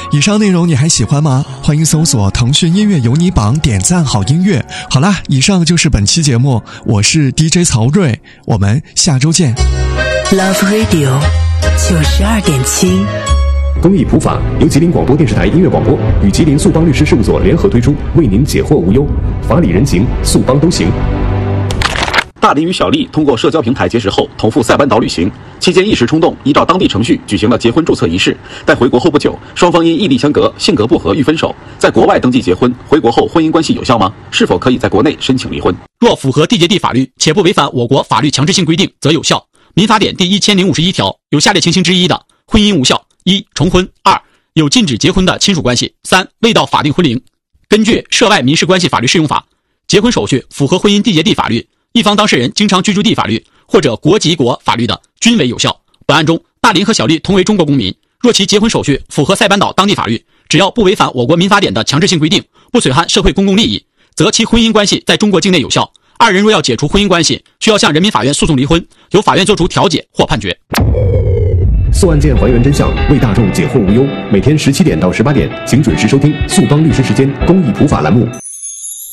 以上内容你还喜欢吗？欢迎搜索腾讯音乐有你榜，点赞好音乐。好啦，以上就是本期节目，我是 DJ 曹睿，我们下周见。 Love Radio 92.7， 公益普法由吉林广播电视台音乐广播与吉林速邦律师事务所联合推出，为您解惑无忧，法理人情，速邦都行。 大林与小丽通过社交平台结识后，同赴塞班岛旅行，期间一时冲动，依照当地程序举行了结婚注册仪式。但回国后不久，双方因异地相隔、性格不合欲分手。在国外登记结婚，回国后婚姻关系有效吗？是否可以在国内申请离婚？ 若符合缔结地法律，且不违反我国法律强制性规定，则有效。民法典第1051条有下列情形之一的，婚姻无效：一、重婚；二、有禁止结婚的亲属关系；三、未到法定婚龄。根据《涉外民事关系法律适用法》，结婚手续符合婚姻缔结地法律，一方当事人经常居住地法律或者国籍国法律的，均为有效。本案中，大林和小丽同为中国公民，若其结婚手续符合塞班岛当地法律，只要不违反我国民法典的强制性规定，不损害社会公共利益，则其婚姻关系在中国境内有效。二人若要解除婚姻关系，需要向人民法院诉讼离婚，由法院作出调解或判决。 诉案件还原真相，为大众解惑无忧。每天17点到18点，请准时收听速邦律师时间公益普法栏目。